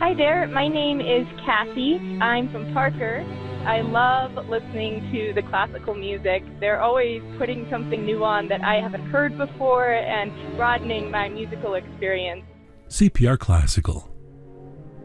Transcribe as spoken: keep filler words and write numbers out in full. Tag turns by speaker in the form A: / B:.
A: Hi there, my name is Kathy. I'm from Parker. I love listening to the classical music. They're always putting something new on that I haven't heard before and broadening my musical experience.
B: C P R Classical.